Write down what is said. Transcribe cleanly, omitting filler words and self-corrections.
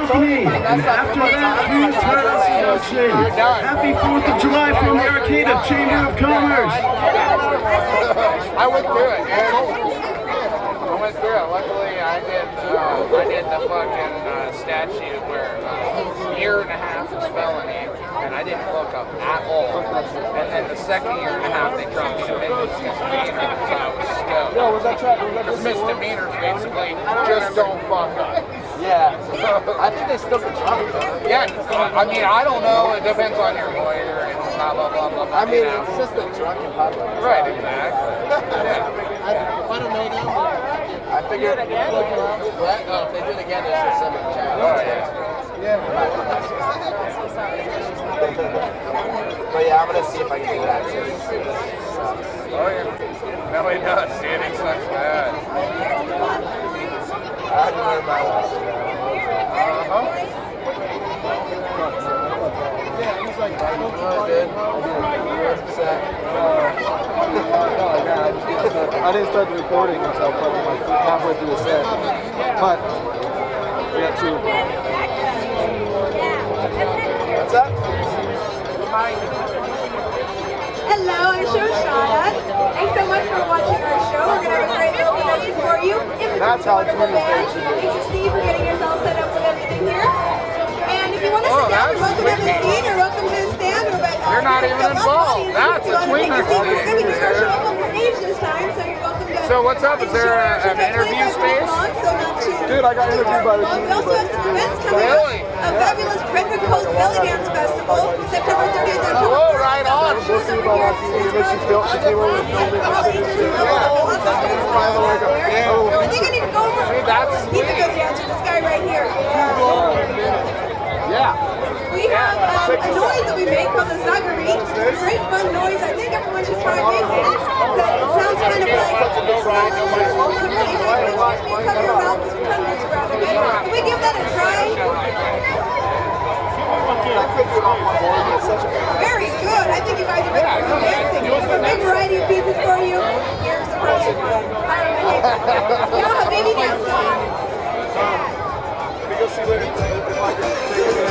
Balcony, and after that, please turn us watching. Happy 4th of July from the Arcade of Chamber of Commerce. I went through it, man. I went through it. Luckily, I did the fucking statute where a year and a half is felony, and I didn't fuck up at all. And then the second year and a half, they dropped me to misdemeanor, so I was stoked. Yo, was that track? Because misdemeanors basically just don't fuck up. Yeah. I think they still could try it. Yeah, I mean, I don't know. It depends on your lawyer and blah, blah, blah, blah, blah. I mean, it's just a drunk and popular. Right, exactly. If I don't know them, I figured if they do it again, there's just some challenge. Oh, yeah. But yeah, I'm going to see if I can do that too. Oh, yeah. No, he does. Standing sucks bad. I had to learn my lesson. Yeah, he's like, oh, dude. I didn't start the recording until probably like halfway through the set. But we got two. What's up? Hello, I'm Shoshana. Thanks so much for watching our show. We're going to have a great illumination for you. That's how it's band. Thanks to Steve for getting us all set up with everything here. And if you want to sit down, you're welcome to have a seat or welcome to stand. You're not even involved. That's a tweener. We're going to do our show up on stage this time, so you're welcome to. So what's up? Is there an interview space? Dude, I got interviewed by the team. We also have some events coming up. A fabulous Redwood Coast Belly Dance Festival, September 30th. Oh, right on. We'll see about our team. She came over and filmed it. I think I need to go over. That's He can go dance with this guy right here. Yeah. We have a noise that we make called the Zagari. Great fun noise. I think everyone should try making it. It sounds kind of like cover your mouth as we try to mix around. Can we give that a try? Very good. I think you guys are ready for some dancing. We have a big variety of pieces for you. Here's the first one. Now a baby dance. We go see what